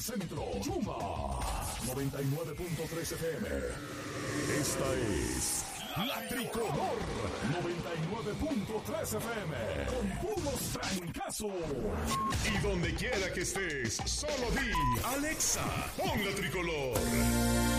Centro, Chuma 99.3 FM. Esta es La Tricolor 99.3 FM. Con puros trancazos. Y donde quiera que estés, solo di Alexa, pon La Tricolor.